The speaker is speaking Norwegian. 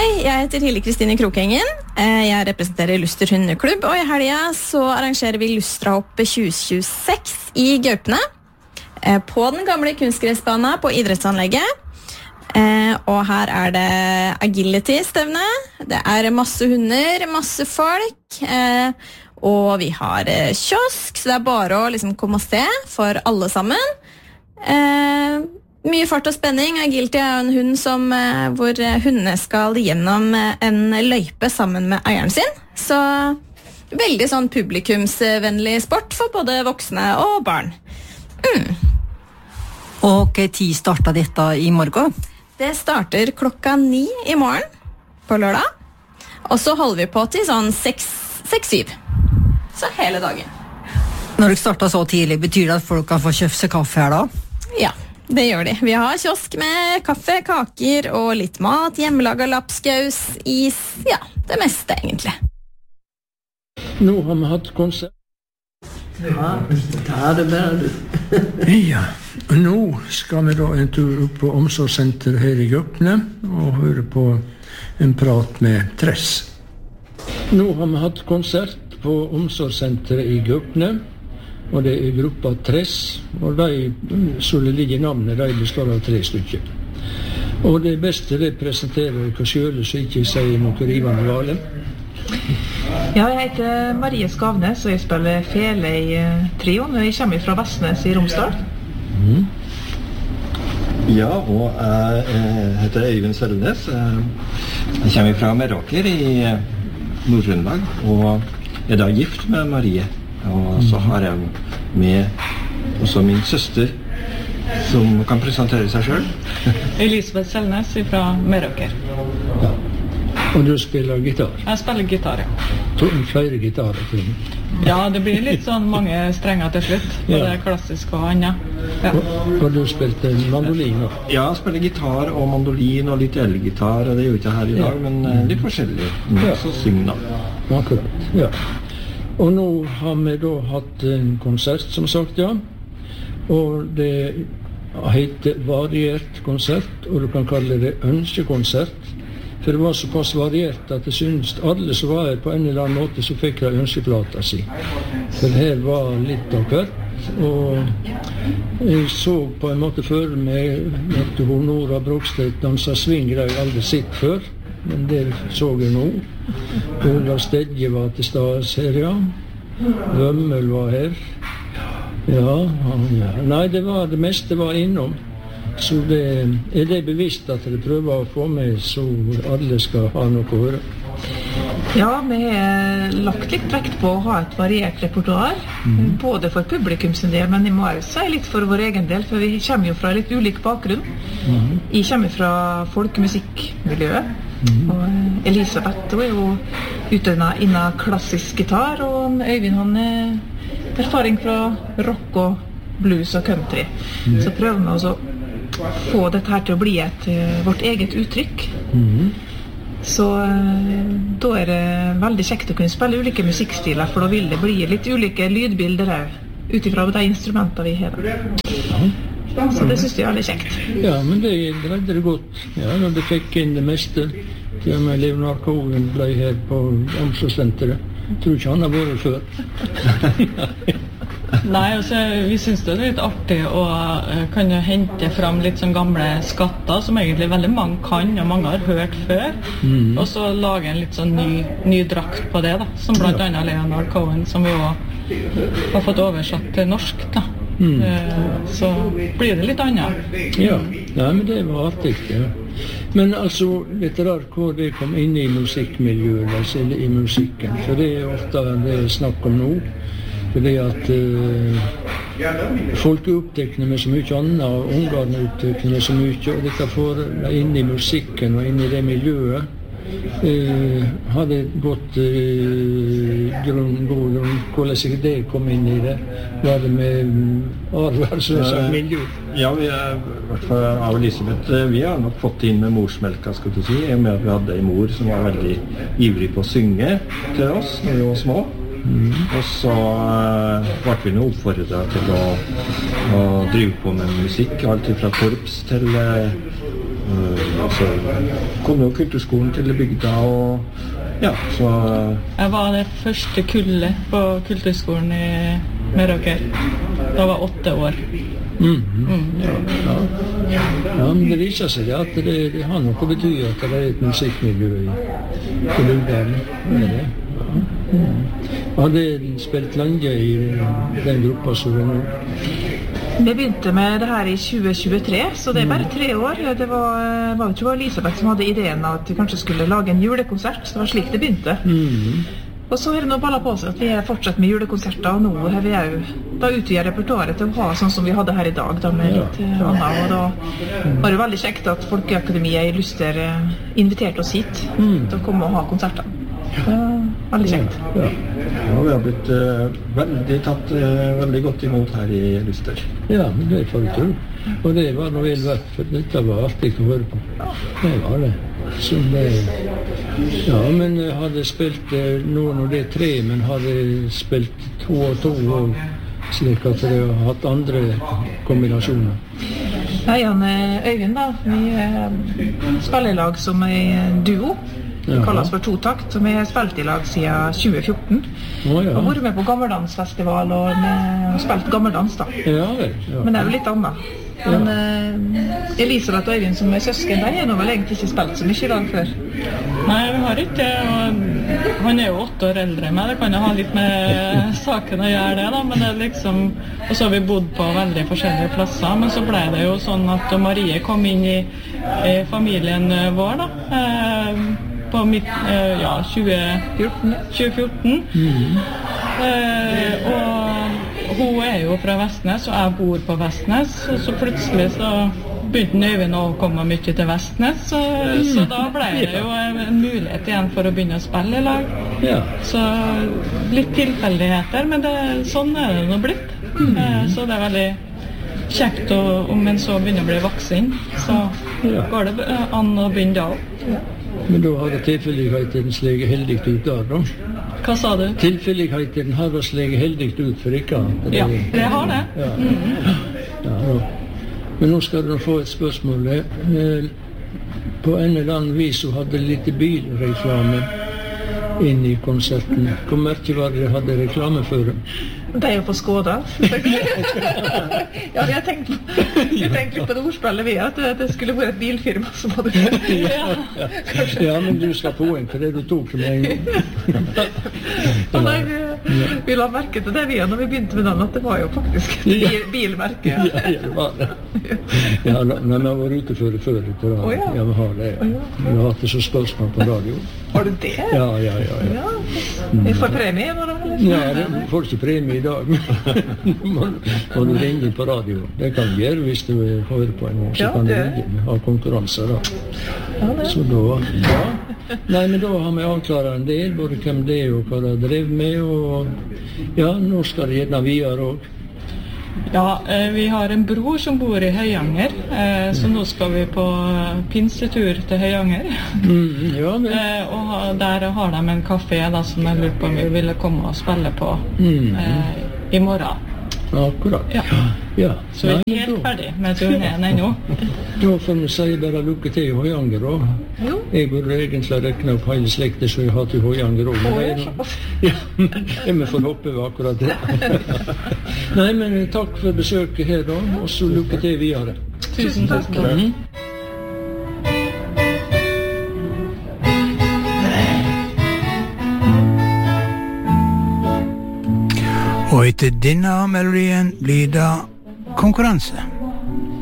Hei, jeg heter Hilde Kristine Krokengen. Jeg representerer Luster hundeklubb, og i helgen så arrangerer vi Lustrahopp 2026 i Gaupene på den gamle kunstgressbanen på idrettsanlegget. Og her er det agility-stevne. Det er masse hunder, masse folk, og vi har kiosk, så det er bare å liksom komme og se for alle sammen. Mye fart og spenning. Agility er en hund hvor hundene skal gjennom en løype sammen med eieren sin. Så veldig sånn publikumsvennlig sport for både voksne og barn. Og hva tid starter dette i morgen? Det starter 9:00 i morgen på lørdag. Og så holder vi på til sånn 6-7. Så hele dagen. Når dere starter så tidlig, betyr det at folk kan få kjøpt seg kaffe her da? Ja. Det gjør de. Vi har kiosk med kaffe, kaker og litt mat, hjemmelaget lapskaus, is, ja, det meste egentlig. Nå har vi hatt konsert. Ja, ta det bare du. Ja, og nå skal vi da en tur opp på omsorgssenter her i Gaupene og høre på en prat med Tress. Nå har vi hatt konsert på omsorgssenteret i Gaupene. Og det er gruppa Tress, og så det ligger navnet, de består av 3 stykker. Og det beste det presenterer hva selv, så ikke sier noe rivende gale. Ja, jeg heter Marie Skavnes, og jeg spiller fele i trioen, og jeg kommer fra Vestnes i Romsdal. Ja, og jeg heter Øyvind Sølnes. Jeg kommer fra Meråker i Nord-Trøndelag, og er da gift med Marie. Og så har jeg med også min søster, som kan presentere seg selv. Elisabeth Selnes fra Meråker. Ja. Og du spiller gitar? Jeg spiller gitar, ja. Flere gitarer til meg? Ja, det blir litt sånn mange strenger til slutt. Både klassisk og annet. Ja. Og du spilte mandolin også? Ja, jeg spiller gitar og mandolin og litt elgitar, og det gjør jeg ikke her i dag, men litt forskjellig. Så syng da. Akkurat, ja. Og nå har vi da hatt en konsert, som sagt, ja. Og det heter variert konsert, og du kan kalle det ønskekonsert. For det var såpass variert at jeg synes alle som var her på en eller annen måte, så fikk jeg ønskeplata si. For her var litt av hvert. Og jeg så på en måte før meg at Nora Brogstedt danset swing, det har jeg aldri sett før. Men det så jeg nå. Olav Stedje var til stades her, ja. Vømmel var her. Ja. Nei, det meste var innom. Så er det bevisst at dere prøver å få med så alle skal ha noe å høre. Ja, vi har lagt litt vekt på å ha et variert repertoar, både for publikum sin del, men jeg må også si litt for vår egen del, for vi kommer jo fra litt ulik bakgrunn. Jeg kommer fra folkemusikkmiljøet, og Elisabeth er jo utdannet innen klassisk gitar, og Øyvind han er erfaring fra rock og blues og country. Så prøver vi også å få dette her til å bli vårt eget uttrykk. Så da er det veldig kjekt å kunne spille ulike musikkstiler, for da vil det bli litt ulike lydbilder her, utifra de instrumentene vi har. Så det synes jeg er veldig kjekt. Ja, men det greide det godt. Ja, når det fikk inn det meste. Til og med Leonard Cohen ble her på omsorgssenteret. Jeg tror ikke han har vært før. Nei, altså, vi synes det er litt artig å kunne hente fram litt sånn gamle skatter, som egentlig veldig mange kan, og mange har hørt før. Og så lage en litt sånn ny drakt på det, da. Som blant annet Leonard Cohen, som vi også har fått oversatt til norsk, da. Så blir det litt annet. Ja, men det var artig, ja. Men altså, vet dere hvor det kom inn i musikkmiljøet, eller i musikken? For det er ofte det snakk om nå. Fordi at folk er opptekne med så mye annet, og ungene er opptekne med så mye, og dette får inn i musikken og inn i det miljøet. Har det gått god grunn, hvordan det kom inn i det? Var det med miljø? Ja, vi er, i hvert fall av Elisabeth, vi har nok fått inn med morsmelka, skal du si, med at vi hadde en mor som var veldig ivrig på å synge til oss når vi var små. Og så ble vi nå oppfordret til å drive på med musikk, alt fra korps til Så kom jo kulturskolen til bygda, og ja, så... Jeg var det første kullet på kulturskolen i Meråker. Da var 8 år. Ja, men det viser seg at det har noe å bety at det er et musikkmiljø i Lugdalen. Hadde spilt lenge i den gruppa som det nå? Vi begynte med det her i 2023, så det er bare 3 år. Det var jo ikke Elisabeth som hadde ideen at vi kanskje skulle lage en julekonsert, så det var slik det begynte. Og så er det noe ballet på seg at vi er fortsatt med julekonserter, og nå har vi jo da utvidet repertoaret til å ha sånn som vi hadde her i dag, da med litt annet, og da var det veldig kjekt at Folkeakademiet i Luster inviterte oss hit til å komme og ha konserter. Veldig kjekt. Ja, vi har blitt tatt veldig godt imot her i Luster. Ja, men det får vi tro. Og det var noe vel verdt, for dette var artig å høre på. Det var det. Så det... Ja, men jeg hadde spilt noen av de 3, men hadde spilt 2 og 2 og slik at jeg har hatt andre kombinasjoner. Ja, Jan Øyvind da, vi spiller i lag som en duo. Det kalles for Totakt, som vi har spilt i lag siden 2014. Og vært med på Gammeldansfestival og spilt gammeldans da. Men det er jo litt annet. Men Elisabeth og Øyvind som er søsken, de har vel egentlig ikke spilt så mye i lag før. Nei, vi har ikke det, og han er jo 8 år eldre enn meg, det kan jo ha litt med saken å gjøre det da, men det er liksom, og så har vi bodd på veldig forskjellige plasser, men så ble det jo sånn at Marie kom inn i familien vår da, på 2014. Og hun er jo fra Vestnes, og jeg bor på Vestnes, og så plutselig så begynte Øyvind å komme mye til Vestnes, så da ble det jo en mulighet igjen for å begynne å spille i lag. Så litt tilfeldigheter, men sånn er det nå blitt. Så det er veldig kjekt om en så begynner å bli voksen, så går det an å begynne da også. Men da har det tilfelligheten slik heldig ut der, da? Hva sa du? Tilfelligheten har det slik heldig ut for ikke? Ja, det har det. Ja. Men nå skal du få et spørsmål. På en eller annen vis så hadde litt bilreklame inn i konserten. Hvor mye var det hadde reklame for dem? Det er jo på Skåda. Ja, jeg tenkte litt på det ordspillet vi, at det skulle være et bilfirma som hadde Ja, men du skal få en, for det du tok som en vi la merke til det vi når vi begynte med den, at det var jo faktisk et bilmerke. Ja, det var det. Ja, men jeg var ute før på radio. Ja, vi har det. Vi har hatt det så spørsmål på radio. Har du det? Ja. Vi får premie nå da, eller? Ja, vi får ikke premie i dag. Må du ringe på radio. Det kan du gjøre hvis du hører på en år, så kan du ringe. Ha konkurranser da. Så da, Nei, men da har vi avklaret en del, både hvem det er og hva de drev med, og ja, nå skal det gjerne videre også. Ja, vi har en bror som bor i Høyanger, så nå skal vi på pinsetur til Høyanger. Og der har de en kafé da, som jeg lurer på om vi ville komme og spille på i morgen. Akkurat. Ja. Så vi er helt ferdig med turneen ennå. Da får vi si bare lykke til i Høyanger også. Jeg burde egentlig rekne opp hele slekter som jeg har til Høyanger også. Ja, vi får håpe vi akkurat det. Nei, men takk for besøket her da, og så lykke til videre. Tusen takk. Og etter denne melodien blir det konkurranse.